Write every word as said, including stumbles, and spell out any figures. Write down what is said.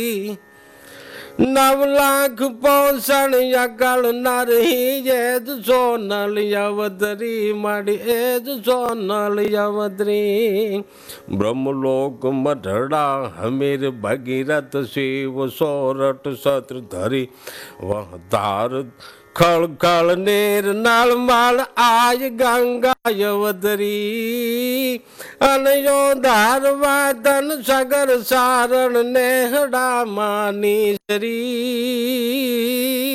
नव लाख पोषण यकल नरही एज सोनल यवदरी मड़ी एज सोनल यवदरी ब्रह्मलोक मढ़ड़ा हमीर भगीरथ शिव सोरठ सत्र धरी वह तार खल खल नेर नल माल आय गंगा यवदरी अनयो धारवा तन सगर सारण नेहड़ा मानी शरी